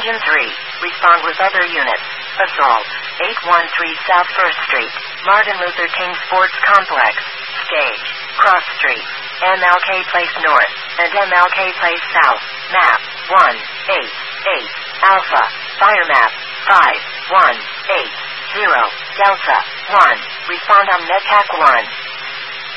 Division 3. Respond with other units. Assault. 813 South 1st Street. Martin Luther King Sports Complex. Stage. Cross Street. MLK Place North. And MLK Place South. Map. 188. Alpha. Fire map. 5180. Delta. 1. Respond on NetHack 1.